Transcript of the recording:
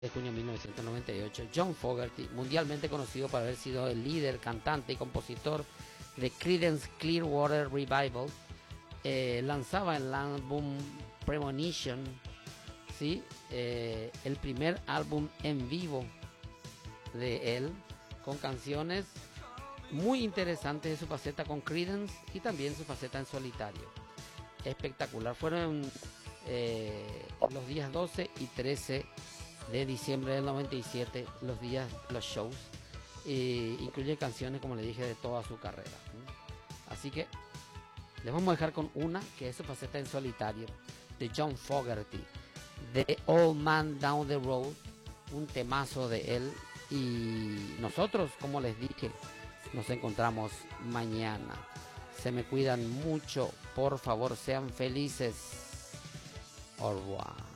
de junio de 1998, John Fogerty, mundialmente conocido por haber sido el líder, cantante y compositor de Creedence Clearwater Revival, lanzaba el álbum Premonition, ¿sí? El primer álbum en vivo de él, con canciones muy interesantes de su faceta con Creedence y también su faceta en solitario. Espectacular. Fueron los días 12 y 13 de diciembre del 97 los shows. Incluye canciones, como le dije, de toda su carrera. Así que les vamos a dejar con una que es su faceta en solitario de John Fogerty, The Old Man Down the Road, un temazo de él. Y nosotros, como les dije, nos encontramos mañana. Se me cuidan mucho, por favor, sean felices. Au revoir.